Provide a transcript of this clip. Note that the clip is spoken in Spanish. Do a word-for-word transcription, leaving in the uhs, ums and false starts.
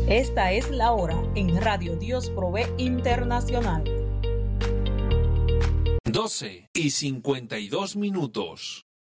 Esta es la hora en Radio Dios Provee Internacional. doce y cincuenta y dos minutos.